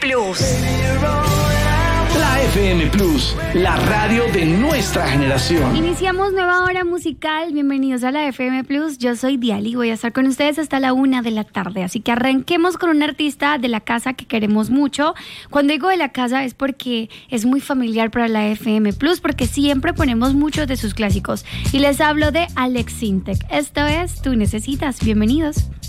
Plus. La FM Plus, la radio de nuestra generación. Iniciamos nueva hora musical. Bienvenidos a la FM Plus. Yo soy Diali. Voy a estar con ustedes hasta la 1 de la tarde. Así que arranquemos con un artista de la casa que queremos mucho. Cuando digo de la casa es porque es muy familiar para la FM Plus, porque siempre ponemos muchos de sus clásicos. Y les hablo de Alex Sintek. Esto es Tú Necesitas. Bienvenidos.